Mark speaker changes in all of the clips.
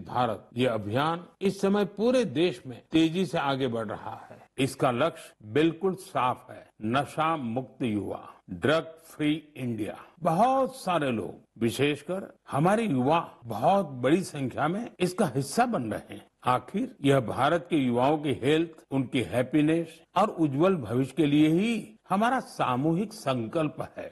Speaker 1: भारत ये अभियान इस समय पूरे देश में तेजी से आगे बढ़ रहा है। इसका लक्ष्य बिल्कुल साफ है, नशा मुक्त युवा, ड्रग फ्री इंडिया। बहुत सारे लोग, विशेषकर हमारे युवा, बहुत बड़ी संख्या में इसका हिस्सा बन रहे हैं। आखिर यह भारत के युवाओं की हेल्थ, उनकी हैप्पीनेस और उज्जवल भविष्य के लिए ही हमारा सामूहिक संकल्प है।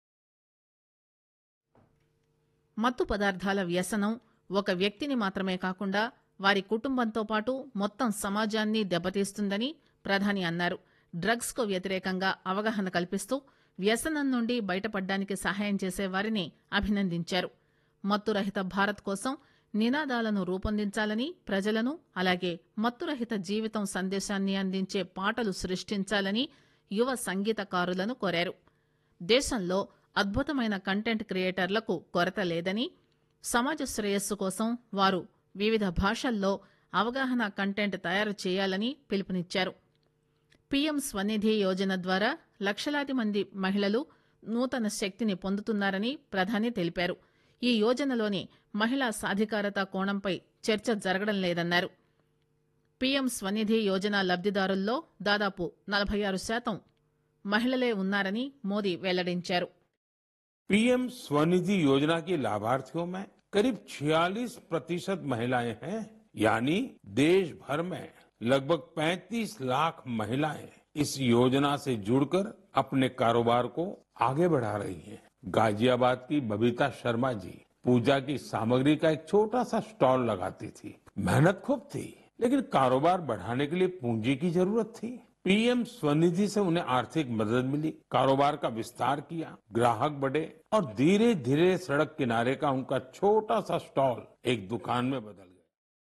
Speaker 2: మత్తు పదార్థాల వ్యసనం ఒక వ్యక్తిని మాత్రమే కాకుండా వారి కుటుంబంతో పాటు మొత్తం సమాజాన్ని దెబ్బతీస్తుందని ప్రధాని అన్నారు. డ్రగ్స్ కు వ్యతిరేకంగా అవగాహన కల్పిస్తూ వ్యసనం నుండి బయటపడడానికి సహాయం చేసే వారిని అభినందించారు. మత్తురహిత భారత్ కోసం నినాదాలను రూపొందించాలని, ప్రజలను అలాగే మత్తురహిత జీవితం సందేశాన్ని అందించే పాటలు సృష్టించాలని యువ సంగీతకారులను కోరారు. దేశంలో అద్భుతమైన కంటెంట్ క్రియేటర్లకు కొరత లేదని, సమాజ శ్రేయస్సు కోసం వారు వివిధ భాషల్లో అవగాహన కంటెంట్ తయారు చేయాలని పిలుపునిచ్చారు. పీఎం స్వనిధి యోజన ద్వారా లక్షలాది మంది మహిళలు నూతన శక్తిని పొందుతున్నారని ప్రధాని తెలిపారు. ఈ యోజనలోని మహిళా సాధికారత కోణంపై చర్చ జరగడం లేదన్నారు. పీఎం స్వనిధి యోజన లబ్దిదారుల్లో దాదాపు 46% మహిళలే ఉన్నారని మోదీ వెల్లడించారు.
Speaker 1: पीएम स्वनिधि योजना की लाभार्थियों में करीब 46% महिलाएं हैं, यानी देश भर में लगभग 35 लाख महिलाएं इस योजना से जुड़कर अपने कारोबार को आगे बढ़ा रही हैं। गाजियाबाद की बबीता शर्मा जी पूजा की सामग्री का एक छोटा सा स्टॉल लगाती थी। मेहनत खूब थी, लेकिन कारोबार बढ़ाने के लिए पूंजी की जरूरत थी। पीएम स्वनिधि से उन्हें आर्थिक मदद मिली, कारोबार का विस्तार किया, ग्राहक बढ़े और धीरे धीरे सड़क किनारे का उनका छोटा सा स्टॉल एक दुकान में बदल गया।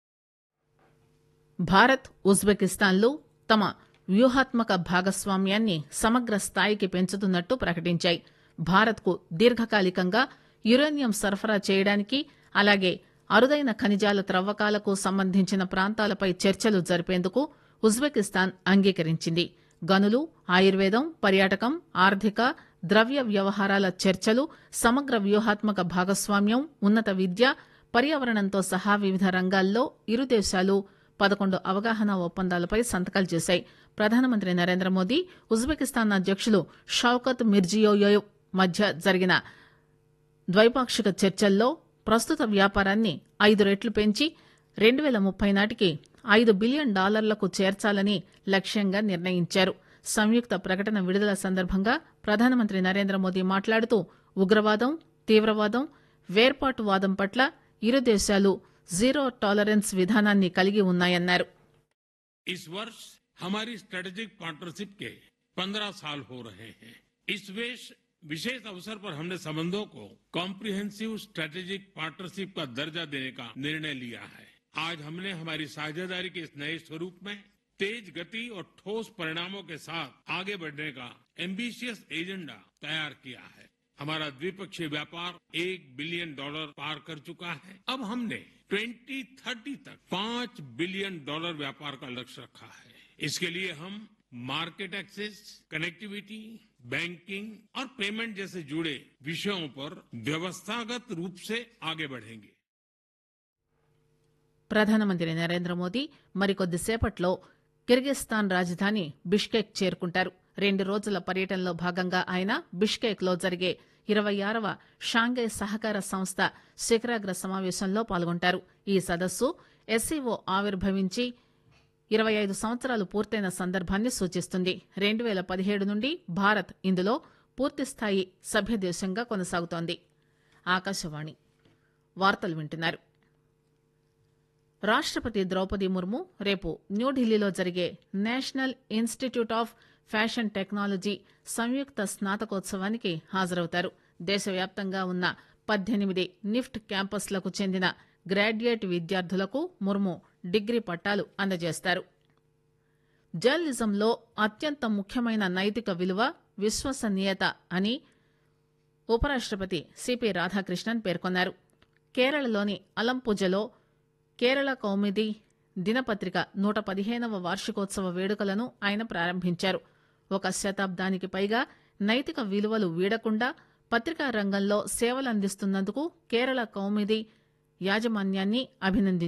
Speaker 2: భారత్, ఉజ్బెకిస్తాన్లు తమ వ్యూహాత్మక భాగస్వామ్యాన్ని సమగ్ర స్థాయికి పెంచుతున్నట్టు ప్రకటించాయి. భారత్కు దీర్ఘకాలికంగా యురేనియం సరఫరా చేయడానికి, అలాగే అరుదైన ఖనిజాల త్రవ్వకాలకు సంబంధించిన ప్రాంతాలపై చర్చలు జరిపేందుకు ఉజ్బెకిస్తాన్ అంగీకరించింది. గనులు, ఆయుర్వేదం, పర్యాటకం, ఆర్థిక, ద్రవ్య వ్యవహారాల చర్చలు, సమగ్ర వ్యూహాత్మక భాగస్వామ్యం, ఉన్నత విద్య, పర్యావరణంతో సహా వివిధ రంగాల్లో ఇరు దేశాలు 11 అవగాహన ఒప్పందాలపై సంతకాలు చేశాయి. ప్రధానమంత్రి నరేంద్ర మోదీ, ఉజ్బెకిస్తాన్ అధ్యక్షులు షౌకత్ మిర్జియోయేవ్ మధ్య జరిగిన ద్వైపాక్షిక చర్చల్లో ప్రస్తుత వ్యాపారాన్ని 5 రెట్లు పెంచి 2030 నాటికి $5 బిలియన్ చేర్చాలని లక్ష్యంగా నిర్ణయించారు. సంయుక్త ప్రకటన విడుదల సందర్భంగా ప్రధానమంత్రి నరేంద్ర మోదీ మాట్లాడుతూ ఉగ్రవాదం, తీవ్రవాదం, వేర్పాటువాదం పట్ల ఇరు దేశాలు జీరో టాలరెన్స్ విధానాన్ని కలిగి ఉన్నాయన్నారు.
Speaker 1: इस वर्ष हमारी स्ट्रेटेजिक पार्टनरशिप के 15 साल हो रहे हैं। इस विशेष अवसर पर हमने संबंधों को कॉम्प्रिहेंसिव स्ट्रेटेजिक पार्टनरशिप का दर्जा देने का निर्णय लिया है। आज हमने हमारी साझेदारी के इस नए स्वरूप में तेज गति और ठोस परिणामों के साथ आगे बढ़ने का एम्बिशियस एजेंडा तैयार किया है। हमारा द्विपक्षीय व्यापार $1 बिलियन पार कर चुका है। अब हमने 2030 तक $5 बिलियन व्यापार का लक्ष्य रखा है। इसके लिए हम मार्केट एक्सेस, कनेक्टिविटी, बैंकिंग और पेमेंट जैसे जुड़े विषयों पर व्यवस्थागत रूप से आगे बढ़ेंगे।
Speaker 2: ప్రధానమంత్రి నరేంద్ర మోదీ మరికొద్దిసేపట్లో కిర్గిస్థాన్ రాజధాని బిష్కెక్ చేరుకుంటారు. 2 రోజుల పర్యటనలో భాగంగా ఆయన బిష్కెక్ లో జరిగే 26వ షాంఘై సహకార సంస్థ శిఖరాగ్ర సమావేశంలో పాల్గొంటారు. ఈ సదస్సు ఎస్సీఓ ఆవిర్భవించి 25 సంవత్సరాలు పూర్తయిన సందర్భాన్ని సూచిస్తుంది. 2017 నుండి భారత్ ఇందులో పూర్తిస్థాయి సభ్యదేశంగా కొనసాగుతోంది. ఆకాశవాణి వార్తలు వింటున్నారు. రాష్టపతి ద్రౌపది ముర్ము రేపు న్యూఢిల్లీలో జరిగే national institute of fashion technology సంయుక్త స్నాతకోత్సవానికి హాజరవుతారు. దేశవ్యాప్తంగా ఉన్న 18 నిఫ్ట్ క్యాంపస్లకు చెందిన గ్రాడ్యుయేట్ విద్యార్థులకు ముర్ము డిగ్రీ పట్టాలు అందజేస్తారు. జర్నలిజంలో అత్యంత ముఖ్యమైన నైతిక విలువ విశ్వసనీయత అని ఉపరాష్టపతి సిపి రాధాకృష్ణన్ పేర్కొన్నారు. కేరళలోని అలంపుజలో కేరళ కౌముది దినపత్రిక 115వ వార్షికోత్సవ వేడుకలను ఆయన ప్రారంభించారు. 1 శతాబ్దానికి పైగా నైతిక విలువలు వీడకుండా పత్రికా రంగంలో సేవలందిస్తున్నందుకు కేరళ కౌముది యాజమాన్యాన్ని అభినందించారు.